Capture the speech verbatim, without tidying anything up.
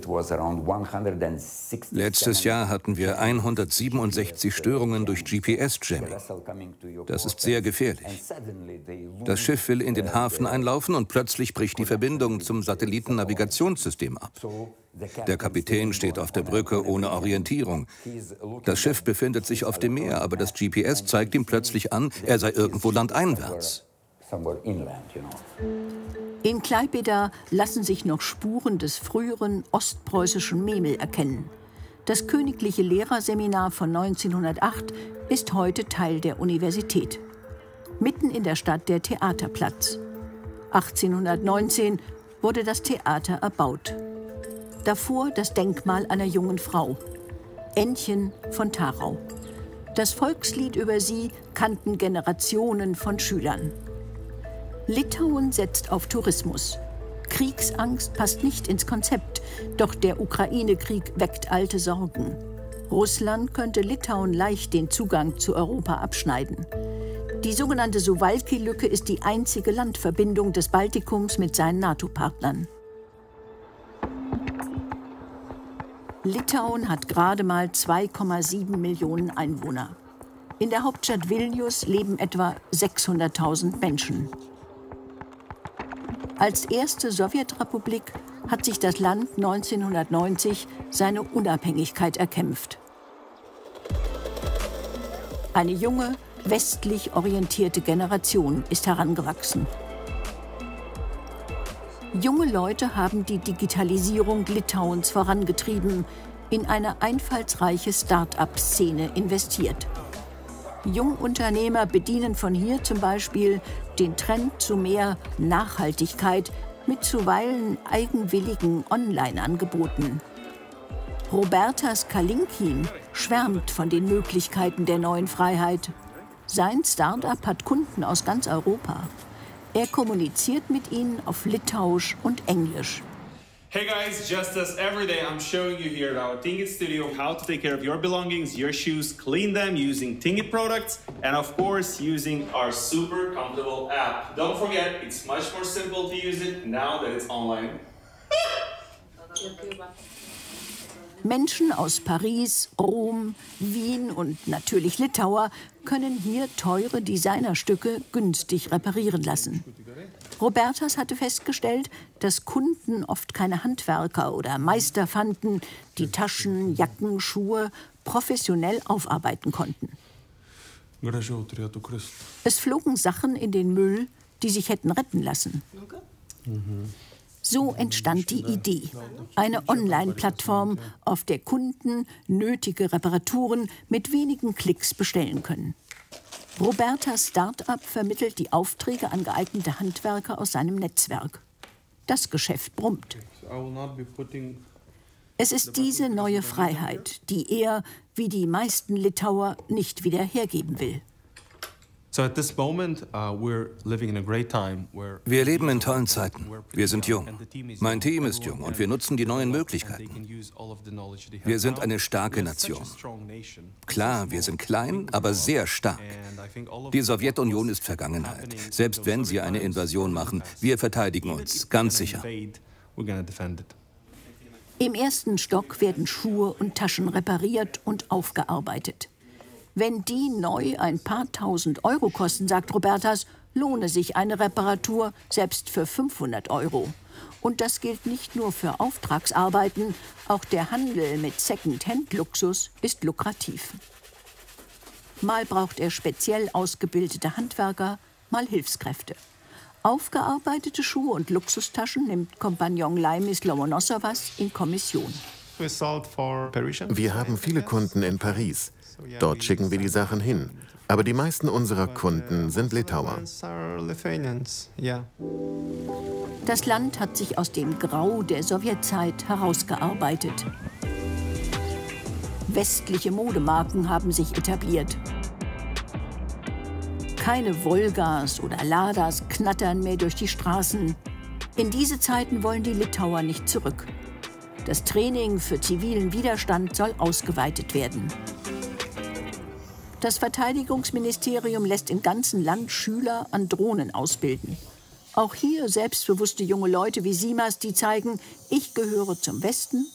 Letztes Jahr hatten wir hundertsiebenundsechzig Störungen durch G P S-Jamming. Das ist sehr gefährlich. Das Schiff will in den Hafen einlaufen und plötzlich bricht die Verbindung zum Satellitennavigationssystem ab. Der Kapitän steht auf der Brücke ohne Orientierung. Das Schiff befindet sich auf dem Meer, aber das G P S zeigt ihm plötzlich an, er sei irgendwo landeinwärts. In Klaipėda lassen sich noch Spuren des früheren ostpreußischen Memel erkennen. Das Königliche Lehrerseminar von neunzehnhundertacht ist heute Teil der Universität. Mitten in der Stadt der Theaterplatz. achtzehnhundertneunzehn wurde das Theater erbaut. Davor das Denkmal einer jungen Frau, Ännchen von Tharau. Das Volkslied über sie kannten Generationen von Schülern. Litauen setzt auf Tourismus. Kriegsangst passt nicht ins Konzept, doch der Ukraine-Krieg weckt alte Sorgen. Russland könnte Litauen leicht den Zugang zu Europa abschneiden. Die sogenannte Suwałki-Lücke ist die einzige Landverbindung des Baltikums mit seinen NATO-Partnern. Litauen hat gerade mal zwei Komma sieben Millionen Einwohner. In der Hauptstadt Vilnius leben etwa sechshunderttausend Menschen. Als erste Sowjetrepublik hat sich das Land neunzehnhundertneunzig seine Unabhängigkeit erkämpft. Eine junge, westlich orientierte Generation ist herangewachsen. Junge Leute haben die Digitalisierung Litauens vorangetrieben, in eine einfallsreiche Start-up-Szene investiert. Jungunternehmer bedienen von hier zum Beispiel den Trend zu mehr Nachhaltigkeit mit zuweilen eigenwilligen Online-Angeboten. Robertas Kalinkin schwärmt von den Möglichkeiten der neuen Freiheit. Sein Start-up hat Kunden aus ganz Europa. Er kommuniziert mit ihnen auf Litauisch und Englisch. Hey guys, just as every day I'm showing you here at our Tingit studio how to take care of your belongings, your shoes, clean them using Tingit products and of course using our super comfortable app. Don't forget, it's much more simple to use it now that it's online. Menschen aus Paris, Rom, Wien und natürlich Litauer können hier teure Designerstücke günstig reparieren lassen. Robertas hatte festgestellt, dass Kunden oft keine Handwerker oder Meister fanden, die Taschen, Jacken, Schuhe professionell aufarbeiten konnten. Es flogen Sachen in den Müll, die sich hätten retten lassen. So entstand die Idee, eine Online-Plattform, auf der Kunden nötige Reparaturen mit wenigen Klicks bestellen können. Robertas Start-up vermittelt die Aufträge an geeignete Handwerker aus seinem Netzwerk. Das Geschäft brummt. Es ist diese neue Freiheit, die er, wie die meisten Litauer, nicht wieder hergeben will. Wir leben in tollen Zeiten. Wir sind jung. Mein Team ist jung und wir nutzen die neuen Möglichkeiten. Wir sind eine starke Nation. Klar, wir sind klein, aber sehr stark. Die Sowjetunion ist Vergangenheit. Selbst wenn sie eine Invasion machen, wir verteidigen uns, ganz sicher. Im ersten Stock werden Schuhe und Taschen repariert und aufgearbeitet. Wenn die neu ein paar tausend Euro kosten, sagt Robertas, lohne sich eine Reparatur selbst für fünfhundert Euro. Und das gilt nicht nur für Auftragsarbeiten, auch der Handel mit Second-Hand-Luxus ist lukrativ. Mal braucht er speziell ausgebildete Handwerker, mal Hilfskräfte. Aufgearbeitete Schuhe und Luxustaschen nimmt Kompagnon Laimis Lomonosovas in Kommission. Wir haben viele Kunden in Paris. Dort schicken wir die Sachen hin. Aber die meisten unserer Kunden sind Litauer. Das Land hat sich aus dem Grau der Sowjetzeit herausgearbeitet. Westliche Modemarken haben sich etabliert. Keine Wolgas oder Ladas knattern mehr durch die Straßen. In diese Zeiten wollen die Litauer nicht zurück. Das Training für zivilen Widerstand soll ausgeweitet werden. Das Verteidigungsministerium lässt im ganzen Land Schüler an Drohnen ausbilden. Auch hier selbstbewusste junge Leute wie Simas, die zeigen, ich gehöre zum Westen